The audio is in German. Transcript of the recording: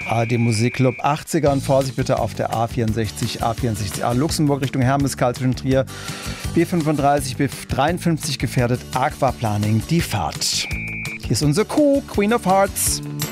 ARD Musikclub 80er und Vorsicht bitte auf der A64A Luxemburg Richtung Hermeskeil zwischen Trier. B35, B53 gefährdet Aquaplaning die Fahrt. Hier ist unsere Kuh, Queen of Hearts.